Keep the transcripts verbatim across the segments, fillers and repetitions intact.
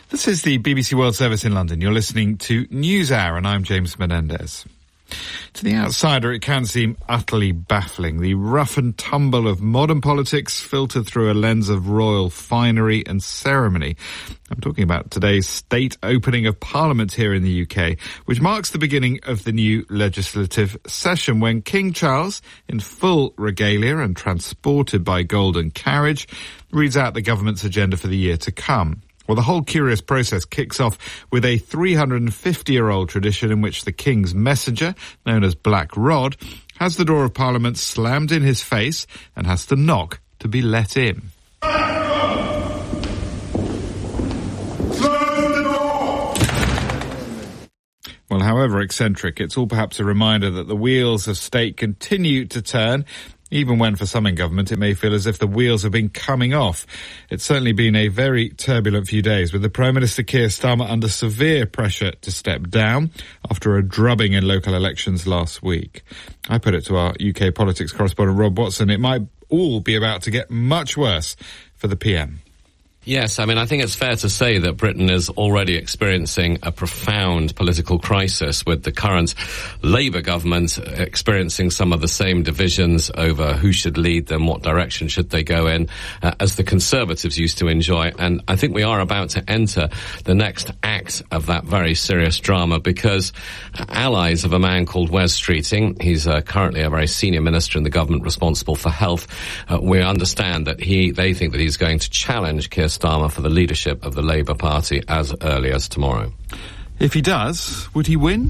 This is the B B C World Service in London. You're listening to NewsHour, and I'm James Menendez. To the outsider, it can seem utterly baffling. The rough and tumble of modern politics filtered through a lens of royal finery and ceremony. I'm talking about today's state opening of Parliament here in the U K, which marks the beginning of the new legislative session when King Charles, in full regalia and transported by golden carriage, reads out the government's agenda for the year to come. Well, the whole curious process kicks off with a three hundred fifty-year-old tradition in which the King's messenger, known as Black Rod, has the door of Parliament slammed in his face and has to knock to be let in. Well, however eccentric, it's all perhaps a reminder that the wheels of state continue to turn, even when for some in government it may feel as if the wheels have been coming off. It's certainly been a very turbulent few days, with the Prime Minister Keir Starmer under severe pressure to step down after a drubbing in local elections last week. I put it to our U K politics correspondent Rob Watson, it might all be about to get much worse for the P M. Yes, I mean, I think it's fair to say that Britain is already experiencing a profound political crisis, with the current Labour government experiencing some of the same divisions over who should lead them, what direction should they go in, uh, as the Conservatives used to enjoy. And I think we are about to enter the next act of that very serious drama, because allies of a man called Wes Streeting, he's uh, currently a very senior minister in the government responsible for health, uh, we understand that he they think that he's going to challenge Keir Starmer for the leadership of the Labour Party as early as tomorrow. If he does, would he win?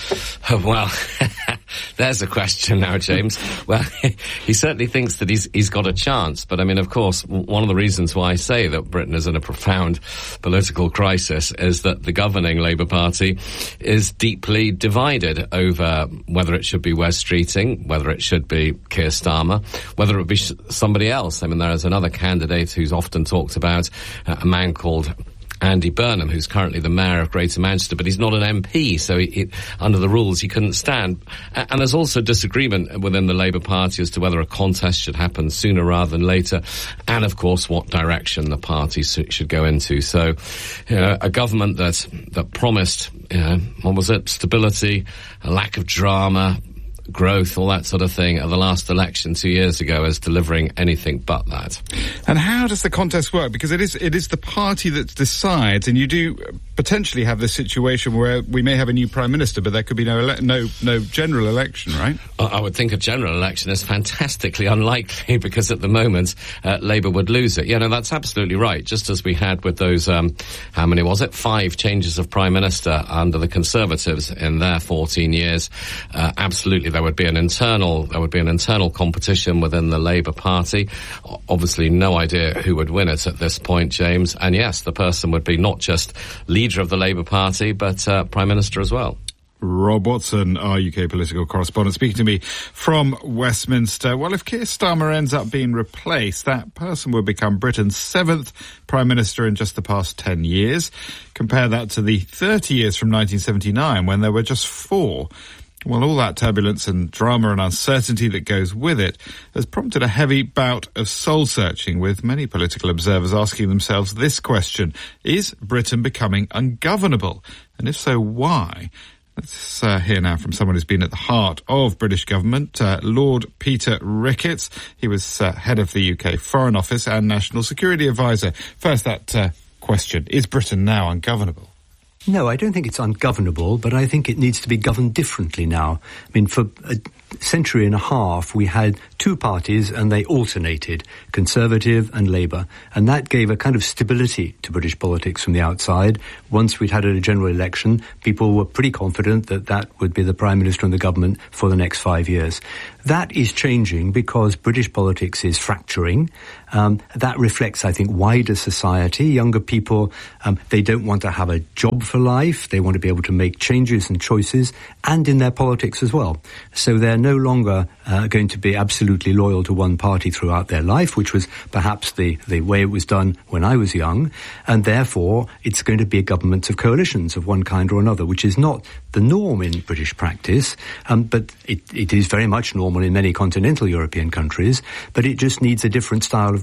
Well, there's a question now, James. Well, he certainly thinks that he's he's got a chance. But, I mean, of course, one of the reasons why I say that Britain is in a profound political crisis is that the governing Labour Party is deeply divided over whether it should be Wes Streeting, whether it should be Keir Starmer, whether it be somebody else. I mean, there is another candidate who's often talked about, uh, a man called Andy Burnham, who's currently the mayor of Greater Manchester, but he's not an M P, so he, he, under the rules he couldn't stand. And there's also disagreement within the Labour Party as to whether a contest should happen sooner rather than later, and of course what direction the party should go into. So, you know, a government that that promised, you know, what was it, stability, a lack of drama, growth, all that sort of thing at the last election two years ago is delivering anything but that. And how does the contest work? Because it is it is the party that decides, and you do potentially have this situation where we may have a new Prime Minister, but there could be no ele- no no general election, right? I would think a general election is fantastically unlikely, because at the moment uh, Labour would lose it. Yeah, no, that's absolutely right. Just as we had with those, um, how many was it? Five changes of Prime Minister under the Conservatives in their fourteen years. Uh, absolutely. There would be an internal, there would be an internal competition within the Labour Party. Obviously, no idea who would win it at this point, James. And yes, the person would be not just leader of the Labour Party, but uh, Prime Minister as well. Rob Watson, our U K political correspondent, speaking to me from Westminster. Well, if Keir Starmer ends up being replaced, that person would become Britain's seventh Prime Minister in just the past ten years. Compare that to the thirty years from nineteen seventy-nine, when there were just four. Well, all that turbulence and drama and uncertainty that goes with it has prompted a heavy bout of soul-searching, with many political observers asking themselves this question: is Britain becoming ungovernable? And if so, why? Let's uh, hear now from someone who's been at the heart of British government, uh, Lord Peter Ricketts. He was uh, head of the U K Foreign Office and National Security Advisor. First, that uh, question: is Britain now ungovernable? No, I don't think it's ungovernable, but I think it needs to be governed differently now. I mean, for a century and a half, we had two parties and they alternated, Conservative and Labour. And that gave a kind of stability to British politics from the outside. Once we'd had a general election, people were pretty confident that that would be the Prime Minister and the government for the next five years. That is changing because British politics is fracturing. Um, that reflects, I think, wider society. Younger people, um, they don't want to have a job for life. They want to be able to make changes and choices, and in their politics as well. So they're no longer uh, going to be absolutely loyal to one party throughout their life, which was perhaps the, the way it was done when I was young. And therefore, it's going to be a government of coalitions of one kind or another, which is not the norm in British practice, um, but it, it is very much normal in many continental European countries, but it just needs a different style of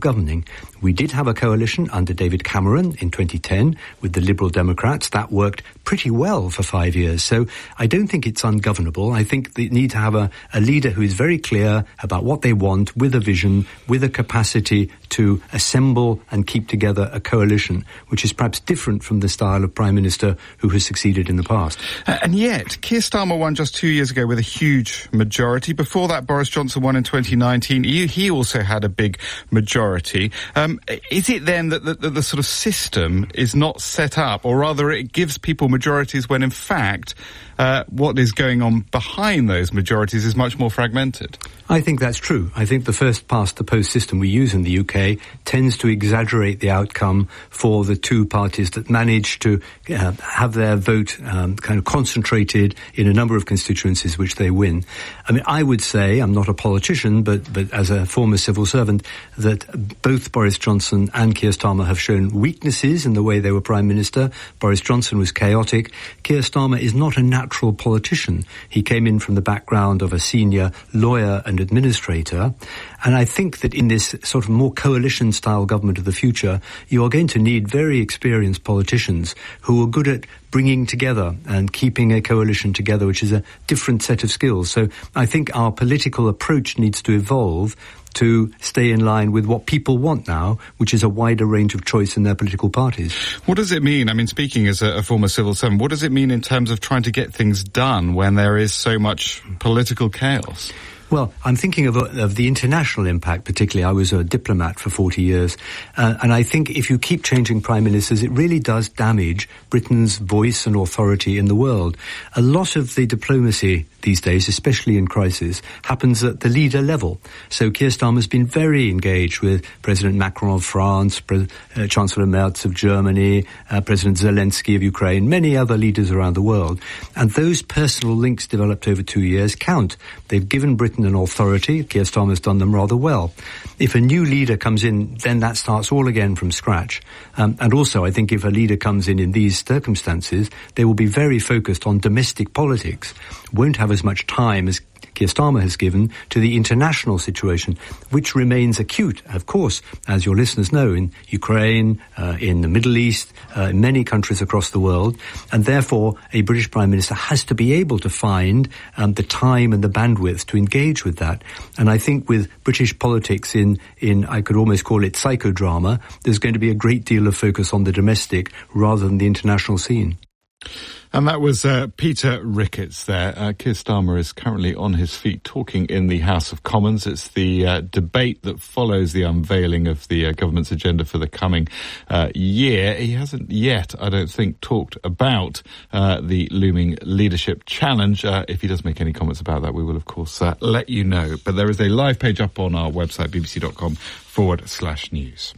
governing. We did have a coalition under David Cameron in twenty ten with the Liberal Democrats. That worked pretty well for five years. So I don't think it's ungovernable. I think they need to have a, a leader who is very clear about what they want, with a vision, with a capacity to assemble and keep together a coalition, which is perhaps different from the style of Prime Minister who has succeeded in the past. Uh, and yet, Keir Starmer won just two years ago with a huge majority. Before that, Boris Johnson won in twenty nineteen. He, he also had a big majority. Um, is it then that the, the, the sort of system is not set up, or rather it gives people majorities when in fact uh, what is going on behind those majorities is much more fragmented? I think that's true. I think the first past the post system we use in the U K tends to exaggerate the outcome for the two parties that manage to uh, have their vote um, kind of concentrated in a number of constituencies which they win. I mean, I would say, I'm not a politician, but, but as a former civil servant, that both Boris Johnson and Keir Starmer have shown weaknesses in the way they were Prime Minister. Boris Johnson was chaotic. Keir Starmer is not a natural politician. He came in from the background of a senior lawyer and administrator. And I think that in this sort of more coalition-style government of the future, you are going to need very experienced politicians who are good at bringing together and keeping a coalition together, which is a different set of skills. So I think our political approach needs to evolve to stay in line with what people want now, which is a wider range of choice in their political parties. What does it mean? I mean, speaking as a, a former civil servant, what does it mean in terms of trying to get things done when there is so much political chaos? Well, I'm thinking of, of the international impact, particularly. I was a diplomat for forty years, uh, and I think if you keep changing prime ministers, it really does damage Britain's voice and authority in the world. A lot of the diplomacy these days, especially in crisis, happens at the leader level. So Keir Starmer's been very engaged with President Macron of France, Pre- uh, Chancellor Merz of Germany, uh, President Zelensky of Ukraine, many other leaders around the world. And those personal links developed over two years count. They've given Britain an authority. Keir Starmer's done them rather well. If a new leader comes in, then that starts all again from scratch. Um, and also, I think if a leader comes in in these circumstances, they will be very focused on domestic politics, won't have as much time as Keir Starmer has given to the international situation, which remains acute, of course, as your listeners know, in Ukraine, uh, in the Middle East, uh, in many countries across the world. And therefore, a British Prime Minister has to be able to find um, the time and the bandwidth to engage with that. And I think with British politics in, in, I could almost call it psychodrama, there's going to be a great deal of focus on the domestic rather than the international scene. And that was uh, Peter Ricketts there. Uh, Keir Starmer is currently on his feet talking in the House of Commons. It's the uh, debate that follows the unveiling of the uh, government's agenda for the coming uh, year. He hasn't yet, I don't think, talked about uh, the looming leadership challenge. Uh, if he does make any comments about that, we will, of course, uh, let you know. But there is a live page up on our website, bbc.com forward slash news.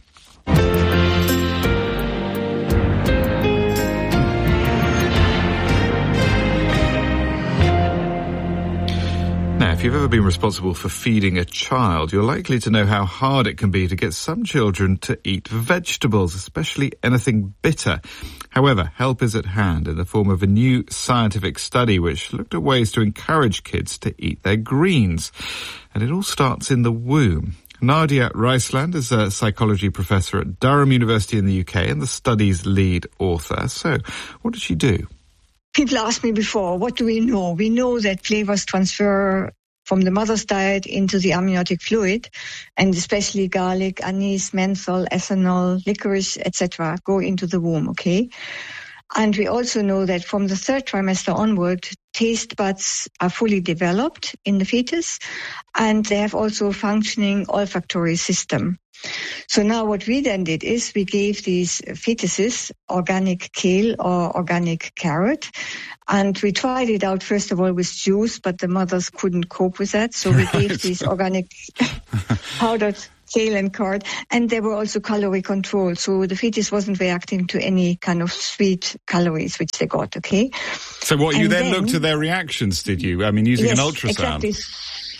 Now, if you've ever been responsible for feeding a child, you're likely to know how hard it can be to get some children to eat vegetables, especially anything bitter. However, help is at hand in the form of a new scientific study which looked at ways to encourage kids to eat their greens. And it all starts in the womb. Nadia Riceland is a psychology professor at Durham University in the U K and the study's lead author. So, what did she do? People asked me before, what do we know? We know that flavors transfer from the mother's diet into the amniotic fluid, and especially garlic, anise, menthol, ethanol, licorice, et cetera go into the womb, okay? And we also know that from the third trimester onward, taste buds are fully developed in the fetus, and they have also a functioning olfactory system. So now what we then did is we gave these fetuses organic kale or organic carrot, and we tried it out first of all with juice, but the mothers couldn't cope with that, so we right. gave these organic powdered kale and carrot, and they were also calorie controlled, so the fetus wasn't reacting to any kind of sweet calories which they got, okay? So what, you then, then looked at their reactions, did you? I mean, using yes, an ultrasound? Exactly.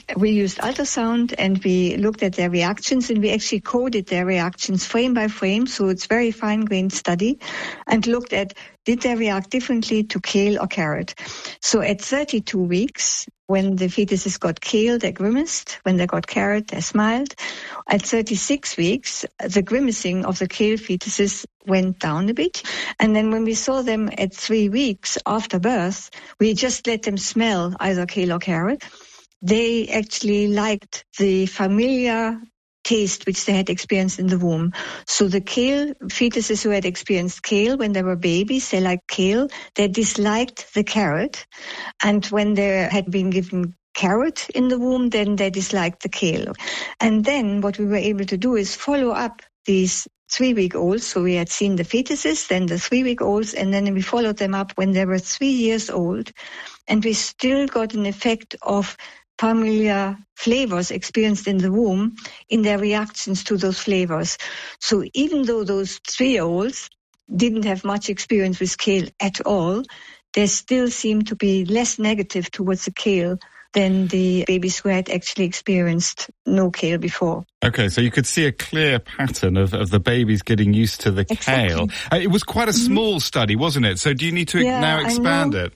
we used ultrasound and we looked at their reactions, and we actually coded their reactions frame by frame. So it's very fine-grained study, and looked at did they react differently to kale or carrot. So at thirty-two weeks, when the fetuses got kale, they grimaced. When they got carrot, they smiled. At thirty-six weeks, the grimacing of the kale fetuses went down a bit. And then when we saw them at three weeks after birth, we just let them smell either kale or carrot. They actually liked the familiar taste which they had experienced in the womb. So the kale fetuses who had experienced kale when they were babies, they liked kale. They disliked the carrot. And when they had been given carrot in the womb, then they disliked the kale. And then what we were able to do is follow up these three-week-olds. So we had seen the fetuses, then the three-week-olds, and then we followed them up when they were three years old. And we still got an effect of familiar flavors experienced in the womb in their reactions to those flavors. So even though those three-year-olds didn't have much experience with kale at all, they still seem to be less negative towards the kale than the babies who had actually experienced no kale before. Okay, so you could see a clear pattern of, of the babies getting used to the Exactly. kale. Uh, it was quite a small mm-hmm. study, wasn't it? So do you need to yeah, now expand it?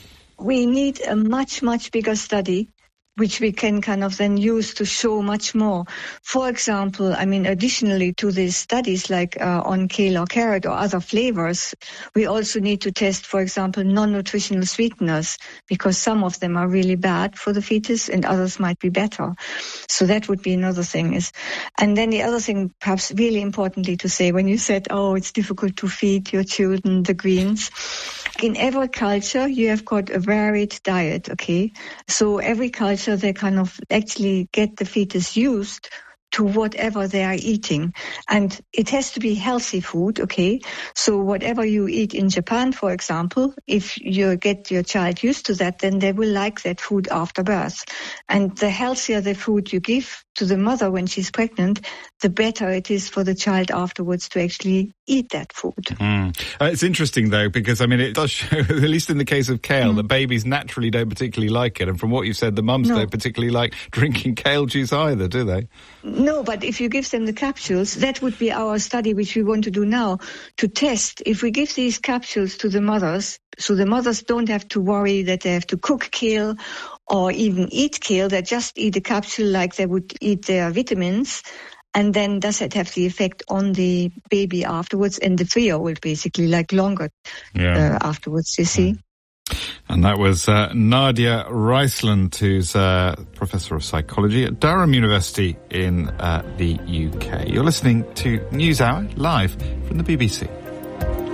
We need a much, much bigger study, which we can kind of then use to show much more. For example, I mean, additionally to these studies like uh, on kale or carrot or other flavors, we also need to test, for example, non-nutritional sweeteners, because some of them are really bad for the fetus and others might be better. So that would be another thing. Is, and then the other thing, perhaps really importantly to say, when you said, oh, it's difficult to feed your children the greens, in every culture, you have got a varied diet, okay? So every culture, they kind of actually get the fetus used to whatever they are eating. And it has to be healthy food, okay? So whatever you eat in Japan, for example, if you get your child used to that, then they will like that food after birth. And the healthier the food you give to the mother when she's pregnant, the better it is for the child afterwards to actually eat that food. Mm. Uh, it's interesting, though, because, I mean, it does show, at least in the case of kale, mm. that babies naturally don't particularly like it. And from what you've said, the mums no. don't particularly like drinking kale juice either, do they? No, but if you give them the capsules, that would be our study, which we want to do now, to test if we give these capsules to the mothers, so the mothers don't have to worry that they have to cook kale or even eat kale. They just eat a capsule like they would eat their vitamins. And then does it have the effect on the baby afterwards and the three-year-old, basically, like longer yeah. uh, afterwards, you see? And that was uh, Nadia Riceland, who's uh, Professor of Psychology at Durham University in uh, the U K. You're listening to NewsHour live from the B B C.